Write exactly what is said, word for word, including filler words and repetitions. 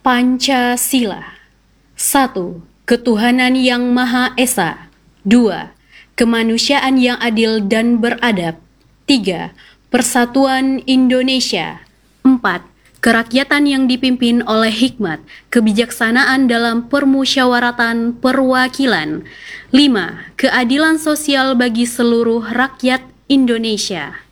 Pancasila. Satu. Ketuhanan yang Maha Esa. Dua. Kemanusiaan yang adil dan beradab. Tiga. Persatuan Indonesia. Empat. Kerakyatan yang dipimpin oleh hikmat, kebijaksanaan dalam permusyawaratan perwakilan. Lima. Keadilan sosial bagi seluruh rakyat Indonesia.